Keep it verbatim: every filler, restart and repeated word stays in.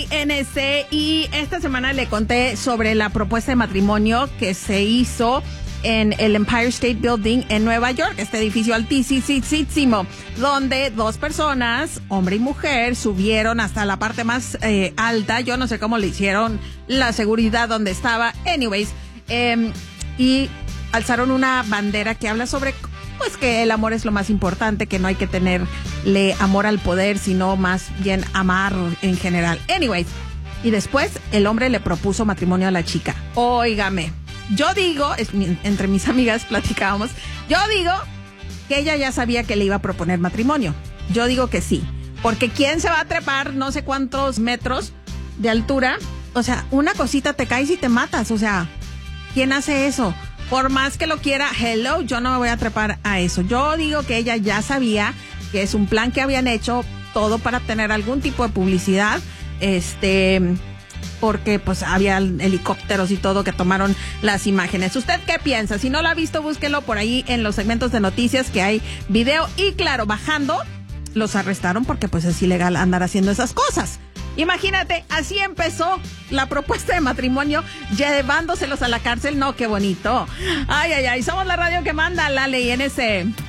ley N C y esta semana le conté sobre la propuesta de matrimonio que se hizo en el Empire State Building en Nueva York, este edificio altísimo, donde dos personas, hombre y mujer, subieron hasta la parte más eh, alta. Yo no sé cómo le hicieron la seguridad donde estaba. Anyways, eh, y alzaron una bandera que habla sobre pues que el amor es lo más importante, que no hay que tenerle amor al poder, sino más bien amar en general. Anyways, y después el hombre le propuso matrimonio a la chica. Óigame, yo digo, es, entre mis amigas platicábamos, yo digo que ella ya sabía que le iba a proponer matrimonio. Yo digo que sí, porque ¿quién se va a trepar no sé cuántos metros de altura? O sea, una cosita te caes y te matas, o sea, ¿quién hace eso? Por más que lo quiera, hello, yo no me voy a trepar a eso. Yo digo que ella ya sabía que es un plan que habían hecho, todo para tener algún tipo de publicidad, este, porque pues había helicópteros y todo que tomaron las imágenes. ¿Usted qué piensa? Si no lo ha visto, búsquelo por ahí en los segmentos de noticias que hay video. Y claro, bajando, los arrestaron porque pues es ilegal andar haciendo esas cosas. Imagínate, así empezó la propuesta de matrimonio, llevándoselos a la cárcel. No, qué bonito. Ay, ay, ay, somos la radio que manda, la ley N C.